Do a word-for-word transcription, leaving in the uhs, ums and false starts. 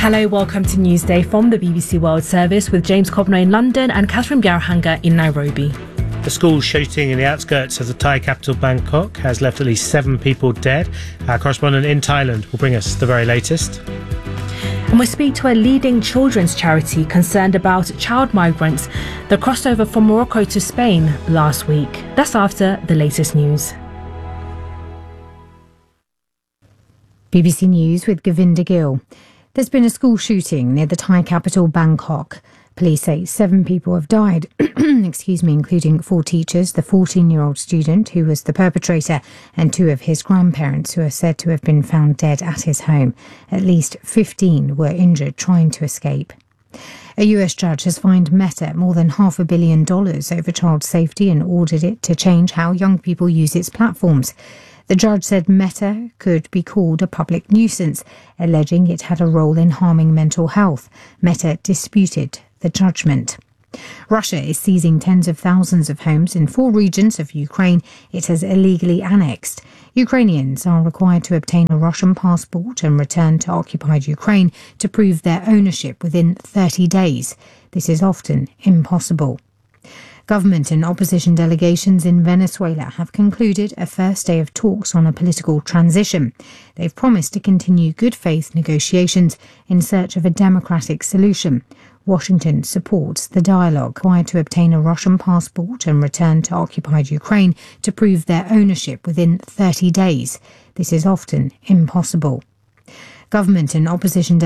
Hello, welcome to Newsday from the B B C World Service with James Cobner in London and Catherine Biarhanga in Nairobi. The school shooting in the outskirts of the Thai capital Bangkok has left at least seven people dead. Our correspondent in Thailand will bring us the very latest. And we'll speak to a leading children's charity concerned about child migrants that crossed over from Morocco to Spain last week. That's after the latest news. B B C News with Govinda Gill. There's been a school shooting near the Thai capital Bangkok. Police say seven people have died, excuse me, including four teachers, the fourteen-year-old student who was the perpetrator, and two of his grandparents who are said to have been found dead at his home. At least fifteen were injured trying to escape. A U S judge has fined Meta more than half a billion dollars over child safety and ordered it to change how young people use its platforms. The judge said Meta could be called a public nuisance, alleging it had a role in harming mental health. Meta disputed the judgment. Russia is seizing tens of thousands of homes in four regions of Ukraine it has illegally annexed. Ukrainians are required to obtain a Russian passport and return to occupied Ukraine to prove their ownership within thirty days. This is often impossible. Government and opposition delegations in Venezuela have concluded a first day of talks on a political transition. They've promised to continue good faith negotiations in search of a democratic solution. Washington supports the dialogue, required to obtain a Russian passport and return to occupied Ukraine to prove their ownership within thirty days. This is often impossible. Government and opposition